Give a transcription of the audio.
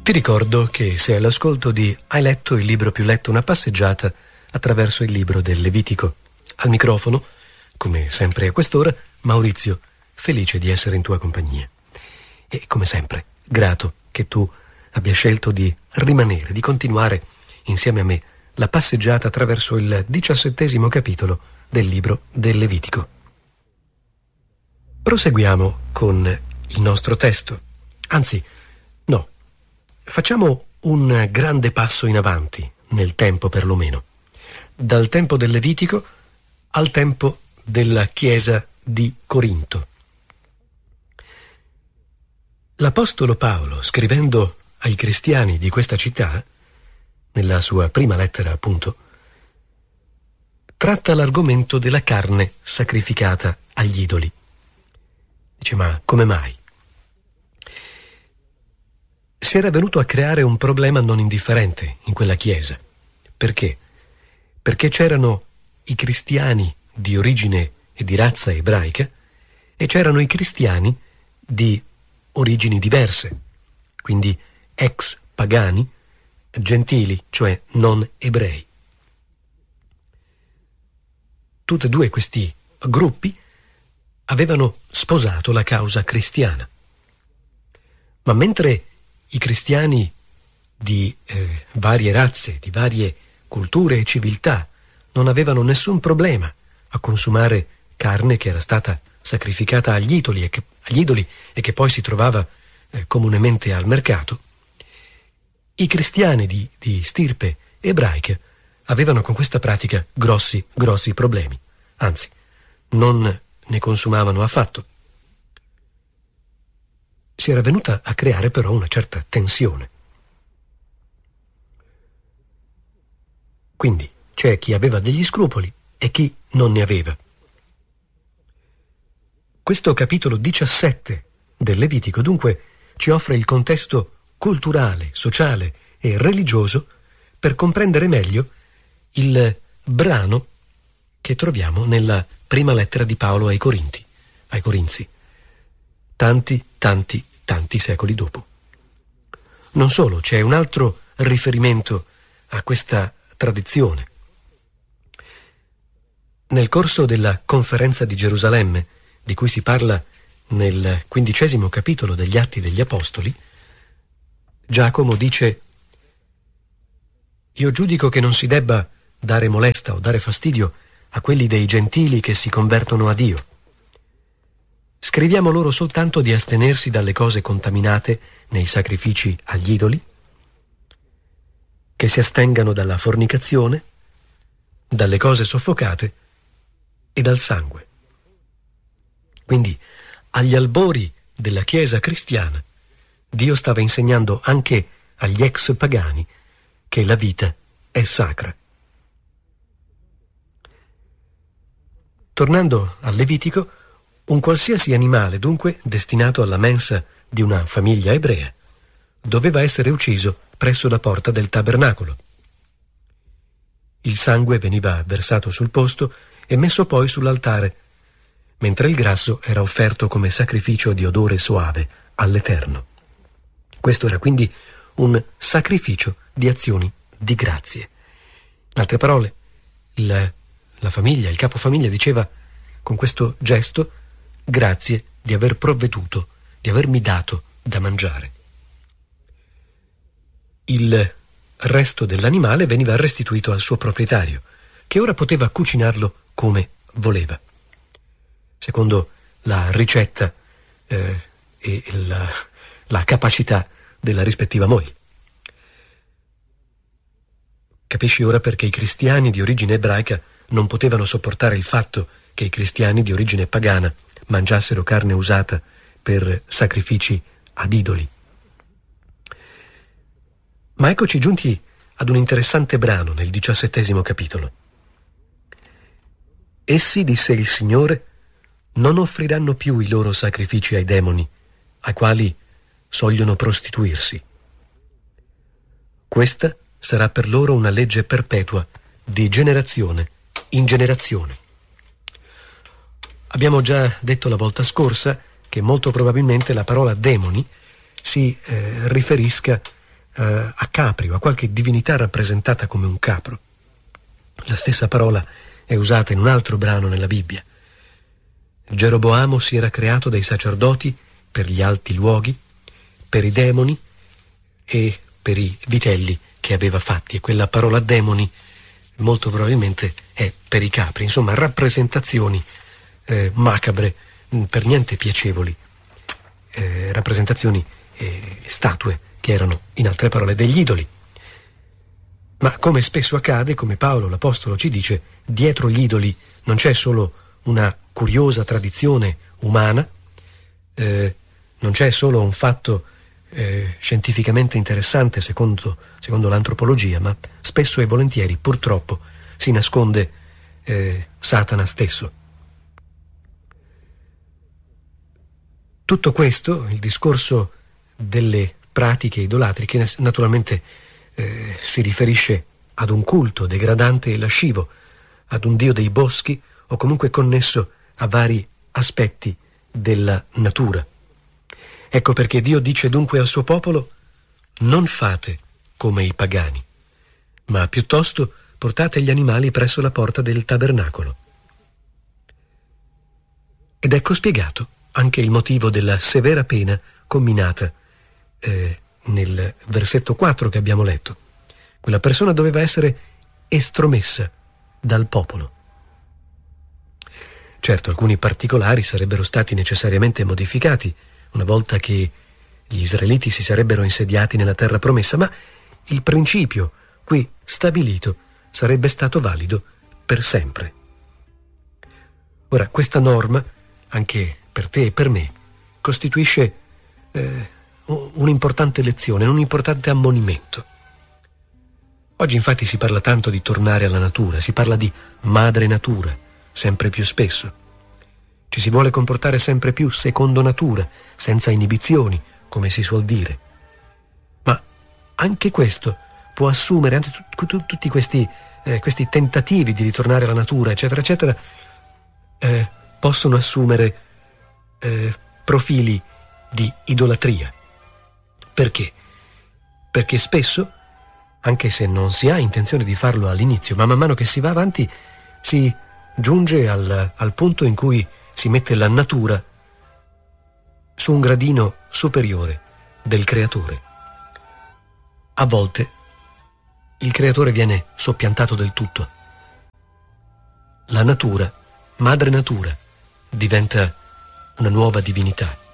Ti ricordo che sei all'ascolto di Hai letto il libro più letto, una passeggiata attraverso il libro del Levitico. Al microfono, come sempre a quest'ora, Maurizio, felice di essere in tua compagnia. E come sempre, grato che tu abbia scelto di rimanere, di continuare insieme a me la passeggiata attraverso il 17° capitolo del libro del Levitico. Proseguiamo con il nostro testo. Anzi, no, facciamo un grande passo in avanti, nel tempo perlomeno, dal tempo del Levitico al tempo della Chiesa di Corinto. L'Apostolo Paolo, scrivendo ai cristiani di questa città, nella sua prima lettera appunto, tratta l'argomento della carne sacrificata agli idoli. Dice, ma come mai? Si era venuto a creare un problema non indifferente in quella chiesa. Perché? Perché c'erano i cristiani di origine e di razza ebraica e c'erano i cristiani di origini diverse, quindi ex pagani, gentili, cioè non ebrei. Tutti e due questi gruppi avevano sposato la causa cristiana. Ma mentre i cristiani di varie razze, di varie culture e civiltà non avevano nessun problema a consumare carne che era stata sacrificata agli idoli e che poi si trovava comunemente al mercato, i cristiani di stirpe ebraica avevano con questa pratica grossi problemi. Anzi, non ne consumavano affatto. Si era venuta a creare però una certa tensione. Quindi c'è chi aveva degli scrupoli e chi non ne aveva. Questo capitolo 17 del Levitico dunque ci offre il contesto culturale, sociale e religioso per comprendere meglio il brano che troviamo nella prima lettera di Paolo ai Corinzi, tanti secoli dopo. Non solo, c'è un altro riferimento a questa tradizione. Nel corso della conferenza di Gerusalemme, di cui si parla nel 15° capitolo degli Atti degli Apostoli, Giacomo dice: «Io giudico che non si debba dare molesta o dare fastidio a quelli dei gentili che si convertono a Dio. Scriviamo loro soltanto di astenersi dalle cose contaminate nei sacrifici agli idoli, che si astengano dalla fornicazione, dalle cose soffocate e dal sangue». Quindi, agli albori della Chiesa cristiana, Dio stava insegnando anche agli ex pagani che la vita è sacra. Tornando al Levitico, un qualsiasi animale, dunque, destinato alla mensa di una famiglia ebrea, doveva essere ucciso presso la porta del tabernacolo. Il sangue veniva versato sul posto e messo poi sull'altare, mentre il grasso era offerto come sacrificio di odore soave all'Eterno. Questo era quindi un sacrificio di azioni di grazie. In altre parole, la famiglia, il capofamiglia diceva con questo gesto: grazie di aver provveduto, di avermi dato da mangiare. Il resto dell'animale veniva restituito al suo proprietario, che ora poteva cucinarlo come voleva, secondo la ricetta e la capacità della rispettiva moglie. Capisci ora perché i cristiani di origine ebraica non potevano sopportare il fatto che i cristiani di origine pagana mangiassero carne usata per sacrifici ad idoli. Ma eccoci giunti ad un interessante brano nel 17° capitolo. Essi, disse il Signore, non offriranno più i loro sacrifici ai demoni, ai quali sogliono prostituirsi. Questa sarà per loro una legge perpetua, di generazione in generazione. Abbiamo già detto la volta scorsa che molto probabilmente la parola demoni si riferisca a capri o a qualche divinità rappresentata come un capro. La stessa parola è usata in un altro brano nella Bibbia. Geroboamo si era creato dai sacerdoti per gli alti luoghi, per i demoni e per i vitelli che aveva fatti, e quella parola demoni molto probabilmente è per i capri. Insomma, rappresentazioni macabre, per niente piacevoli, rappresentazioni, statue che erano, in altre parole, degli idoli. Ma come spesso accade, come Paolo l'Apostolo ci dice, dietro gli idoli non c'è solo una curiosa tradizione umana, non c'è solo un fatto scientificamente interessante secondo l'antropologia, ma spesso e volentieri, purtroppo, si nasconde Satana stesso. Tutto questo, il discorso delle pratiche idolatriche, naturalmente si riferisce ad un culto degradante e lascivo, ad un dio dei boschi, o comunque connesso a vari aspetti della natura. Ecco perché Dio dice dunque al suo popolo: non fate come i pagani, ma piuttosto portate gli animali presso la porta del tabernacolo. Ed ecco spiegato anche il motivo della severa pena comminata nel versetto 4 che abbiamo letto. Quella persona doveva essere estromessa dal popolo. Certo, alcuni particolari sarebbero stati necessariamente modificati una volta che gli israeliti si sarebbero insediati nella terra promessa, ma il principio qui stabilito sarebbe stato valido per sempre. Ora, questa norma, anche per te e per me, costituisce un'importante lezione, un importante ammonimento. Oggi infatti si parla tanto di tornare alla natura, si parla di madre natura, sempre più spesso. Ci si vuole comportare sempre più secondo natura, senza inibizioni, come si suol dire. Ma anche questo può assumere, anche tutti questi tentativi di ritornare alla natura, eccetera, eccetera, possono assumere profili di idolatria. Perché? Perché spesso, anche se non si ha intenzione di farlo all'inizio, ma man mano che si va avanti, si giunge al punto in cui si mette la natura su un gradino superiore del creatore. A volte il creatore viene soppiantato del tutto. La natura, madre natura, diventa una nuova divinità.